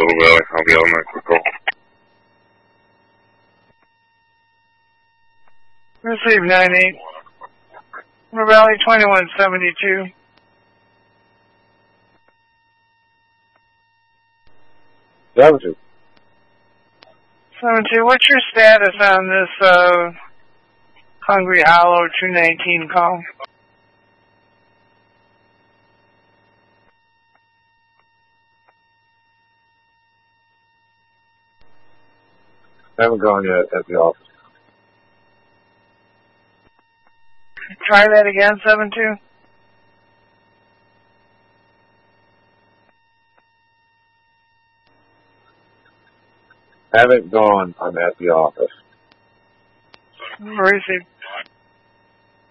River Valley. I'll be on my call. Receive 9-8. River Valley 2172. 7-2. 7-2. What's your status on this Hungry Hollow 219 call? Haven't gone yet at the office. Try that again, 7-2. Haven't gone. I'm at the office. Receive.